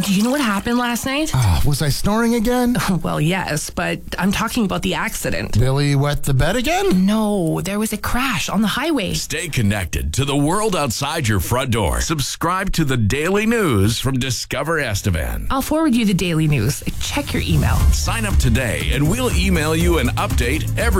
Do you know what happened last night? Was I snoring again? Well, yes, but I'm talking about the accident. Billy wet the bed again? No, there was a crash on the highway. Stay connected to the world outside your front door. Subscribe to the Daily News from Discover Estevan. I'll forward you the daily news. Check your email. Sign up today and we'll email you an update every